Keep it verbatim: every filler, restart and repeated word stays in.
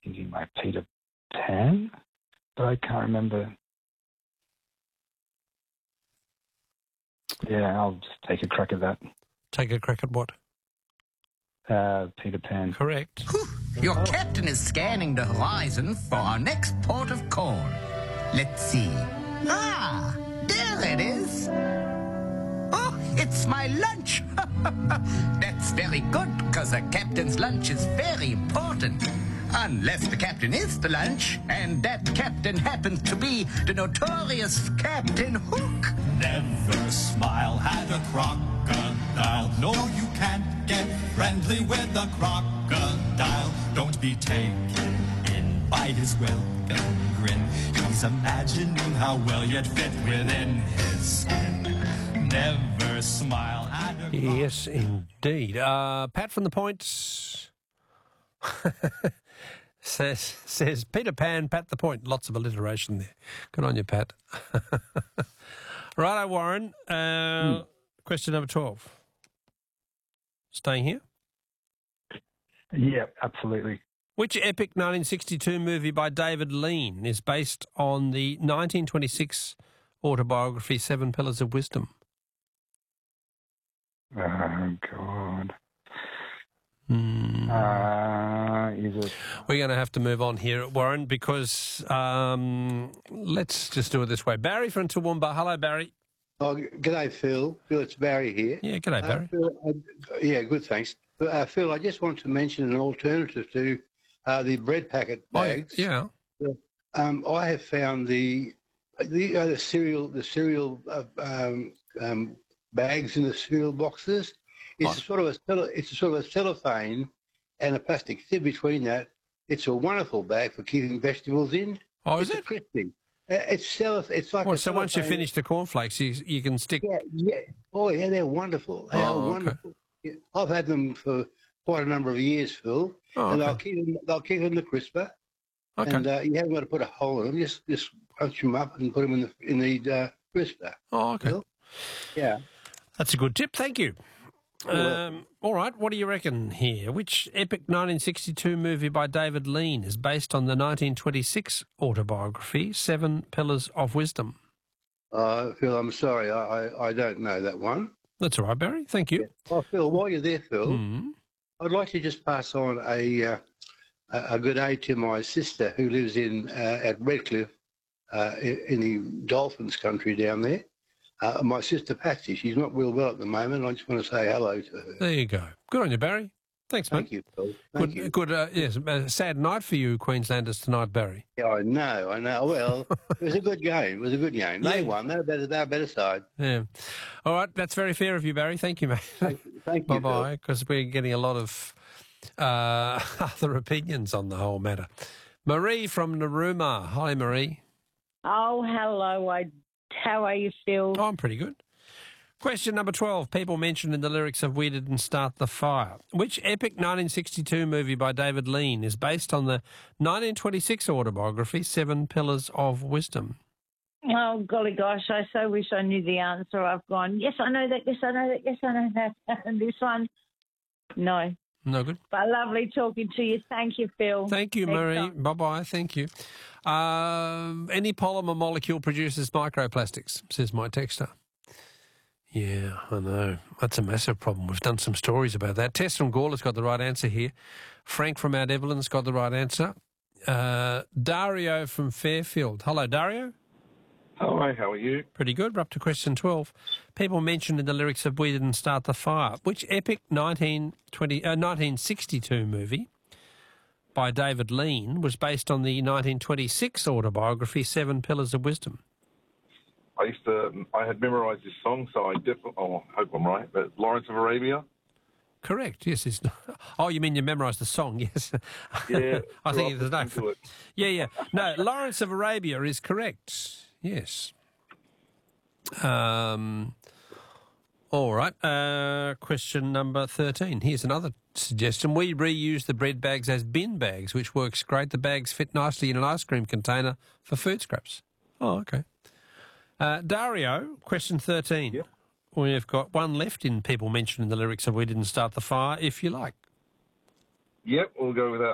thinking like Peter Pan, but I can't remember. Yeah, I'll just take a crack at that. Take a crack at what? Uh, Peter Pan. Correct. Your captain is scanning the horizon for our next port of call. Let's see. Ah, there it is. Oh, it's my lunch. That's very good, because a captain's lunch is very important. Unless the captain is the lunch, and that captain happens to be the notorious Captain Hook. Never smile at a crocodile. No, you can't get friendly with a crocodile. Don't be taken in by his welcome grin. He's imagining how well you'd fit within his skin. Never smile at a crocodile. Yes, indeed. Uh, Pat from the Point says, says Peter Pan, Pat the Point. Lots of alliteration there. Good on you, Pat. Righto, Warren. Uh, mm. Question number twelve. Staying here? Yeah, absolutely. Which epic nineteen sixty-two movie by David Lean is based on the nineteen twenty-six autobiography Seven Pillars of Wisdom? Oh, God. Mm. Uh, is it... We're going to have to move on here, Warren, because um, let's just do it this way. Barry from Toowoomba. Hello, Barry. Oh, g'day, Phil. Phil, it's Barry here. Yeah, g'day, Barry. Uh, Phil, uh, yeah, good, thanks. Uh, Phil, I just want to mention an alternative to uh, the bread packet bags. Oh, yeah. Um, I have found the the, uh, the cereal the cereal uh, um, um, bags in the cereal boxes. It's Oh. sort of a it's a sort of a cellophane and a plastic tip between that. It's a wonderful bag for keeping vegetables in. Oh, is it's it? Crispy. Uh, it's cello. It's like Well, a so once you cellophane- finish the cornflakes, you, you can stick... Yeah, yeah. Oh, yeah, they're wonderful. They Oh, are okay. wonderful. Yeah, I've had them for quite a number of years, Phil. Oh, and okay. they'll keep them. They'll keep them the crisper. Okay. And uh, you haven't got to put a hole in them. Just just punch them up and put them in the in the uh, crisper. Oh, okay. Phil? Yeah. That's a good tip. Thank you. Well- Um, all right, what do you reckon here? Which epic nineteen sixty-two movie by David Lean is based on the nineteen twenty-six autobiography Seven Pillars of Wisdom? Uh, Phil, I'm sorry. I, I, I don't know that one. That's all right, Barry. Thank you. Oh, Phil, while you're there, Phil, Mm. I'd like to just pass on a uh, a a good aid to my sister who lives in uh, at Redcliffe uh, in, in the Dolphins country down there. Uh, my sister Patsy, she's not real well at the moment. I just want to say hello to her. There you go. Good on you, Barry. Thanks, mate. Thank you, Phil. Thank Good, you. good. Uh, yes, a sad night for you, Queenslanders tonight, Barry. Yeah, I know, I know. Well, it was a good game. It was a good game. They Yeah. won. They're better. They're a better side. Yeah. All right, that's very fair of you, Barry. Thank you, mate. Thank you. Thank you, Bye bye, because we're getting a lot of uh, other opinions on the whole matter. Marie from Narooma. Hi, Marie. Oh, hello. I, how are you, Phil? Oh, I'm pretty good. Question number twelve. People mentioned in the lyrics of We Didn't Start the Fire. Which epic nineteen sixty-two movie by David Lean is based on the nineteen twenty-six autobiography Seven Pillars of Wisdom? Oh, golly gosh, I so wish I knew the answer. I've gone, yes, I know that, yes, I know that, yes, I know that. And this one, no. No good. But lovely talking to you. Thank you, Phil. Thank you, Next Marie. time. Bye-bye. Thank you. Um, any polymer molecule produces microplastics, says my texter. Yeah, I know. That's a massive problem. We've done some stories about that. Tess from Gawler's got the right answer here. Frank from Mount Evelyn's got the right answer. Uh, Dario from Fairfield. Hello, Dario. Hi, how are you? Pretty good. We're up to question twelve. People mentioned in the lyrics of We Didn't Start the Fire. Which epic nineteen twenty, uh, nineteen sixty-two movie by David Lean was based on the nineteen twenty-six autobiography Seven Pillars of Wisdom? I used to, I had memorised this song, so I definitely, oh, I hope I'm right, but Lawrence of Arabia. Correct, yes. It's not, oh, you mean you memorised the song, yes. Yeah. I think grew there's up no... into it. Yeah, yeah. No, Lawrence of Arabia is correct, yes. Um, all right, uh, question number thirteen. Here's another suggestion. We reuse the bread bags as bin bags, which works great. The bags fit nicely in an ice cream container for food scraps. Oh, okay. Uh, Dario, question thirteen. Yep. We've got one left in people mentioning the lyrics of We Didn't Start the Fire, if you like. Yep, we'll go with that.